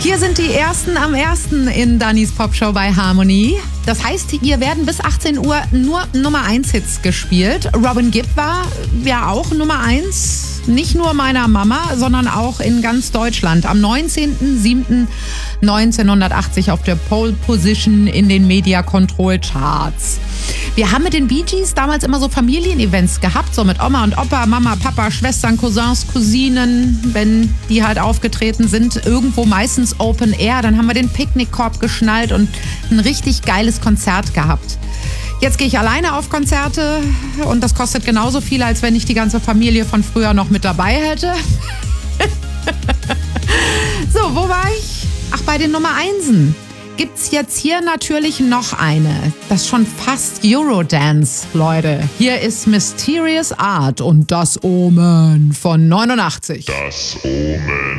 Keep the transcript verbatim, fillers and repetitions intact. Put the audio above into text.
Hier sind die ersten am ersten in Dannys Popshow bei Harmony. Das heißt, hier werden bis achtzehn Uhr nur Nummer eins Hits gespielt. Robin Gibb war ja auch Nummer eins, nicht nur meiner Mama, sondern auch in ganz Deutschland. Am neunzehnten siebten neunzehnhundertachtzig auf der Pole Position in den Media Control Charts. Wir haben mit den Bee Gees damals immer so Familienevents gehabt, so mit Oma und Opa, Mama, Papa, Schwestern, Cousins, Cousinen, wenn die halt aufgetreten sind, irgendwo meistens Open Air. Dann haben wir den Picknickkorb geschnallt und ein richtig geiles Konzert gehabt. Jetzt gehe ich alleine auf Konzerte und das kostet genauso viel, als wenn ich die ganze Familie von früher noch mit dabei hätte. So, wo war ich? Ach, bei den Nummer Einsen gibt's jetzt hier natürlich noch eine. Das ist schon fast Eurodance, Leute. Hier ist Mysterious Art und Das Omen von neunundachtzig. Das Omen.